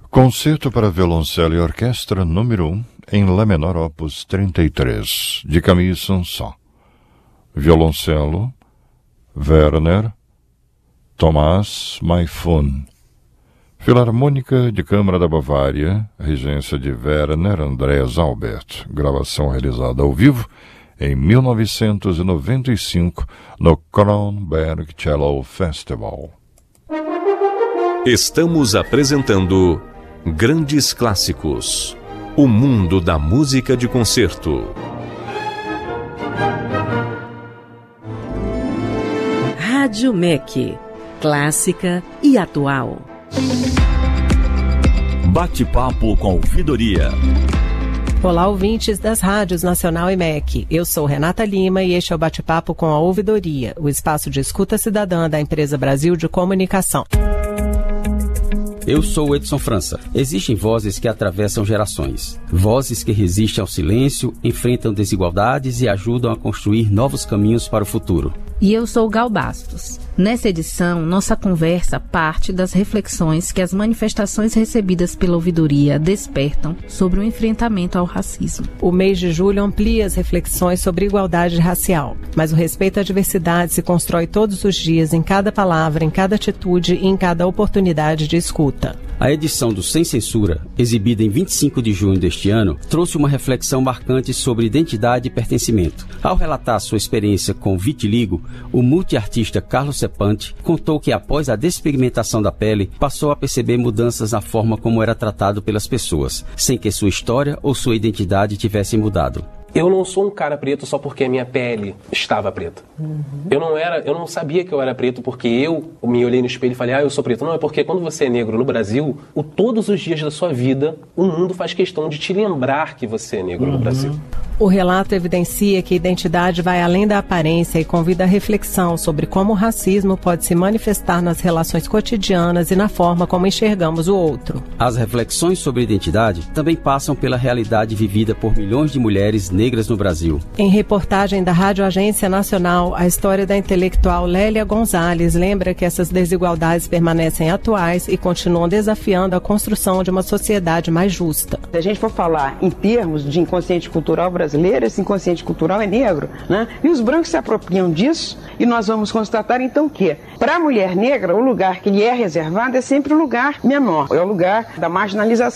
Concerto para violoncelo e orquestra número 1, em Lá menor, opus 33, de Camille Saint-Saëns. Violoncelo, Werner Thomas Mayfun. Filarmônica de Câmara da Bavária, regência de Werner Andreas Albert. Gravação realizada ao vivo em 1995 no Kronberg Cello Festival. Estamos apresentando Grandes Clássicos, o mundo da música de concerto. Rádio MEC, clássica e atual. Bate-papo com ouvidoria. Olá, ouvintes das rádios Nacional e MEC. Eu sou Renata Lima e este é o Bate-papo com a Ouvidoria, o espaço de escuta cidadã da Empresa Brasil de Comunicação. Eu sou o Edson França. Existem vozes que atravessam gerações. Vozes que resistem ao silêncio, enfrentam desigualdades e ajudam a construir novos caminhos para o futuro. E eu sou Gal Bastos. Nessa edição, nossa conversa parte das reflexões que as manifestações recebidas pela ouvidoria despertam sobre o enfrentamento ao racismo. O mês de julho amplia as reflexões sobre igualdade racial, mas o respeito à diversidade se constrói todos os dias, em cada palavra, em cada atitude e em cada oportunidade de escuta. A edição do Sem Censura, exibida em 25 de junho deste ano, trouxe uma reflexão marcante sobre identidade e pertencimento. Ao relatar sua experiência com vitiligo, o multiartista Carlos Sepante contou que após a despigmentação da pele, passou a perceber mudanças na forma como era tratado pelas pessoas, sem que sua história ou sua identidade tivessem mudado. Eu não sou um cara preto só porque a minha pele estava preta. Eu não sabia que eu era preto porque eu me olhei no espelho e falei, eu sou preto. Não, é porque quando você é negro no Brasil, todos os dias da sua vida, o mundo faz questão de te lembrar que você é negro no Brasil. O relato evidencia que a identidade vai além da aparência e convida a reflexão sobre como o racismo pode se manifestar nas relações cotidianas e na forma como enxergamos o outro. As reflexões sobre identidade também passam pela realidade vivida por milhões de mulheres negras no Brasil. Em reportagem da Rádio Agência Nacional, a história da intelectual Lélia Gonzalez lembra que essas desigualdades permanecem atuais e continuam desafiando a construção de uma sociedade mais justa. Se a gente for falar em termos de inconsciente cultural brasileiro, esse inconsciente cultural é negro, né? E os brancos se apropriam disso e nós vamos constatar então que, para a mulher negra, o lugar que lhe é reservado é sempre o lugar menor, é o lugar da marginalização.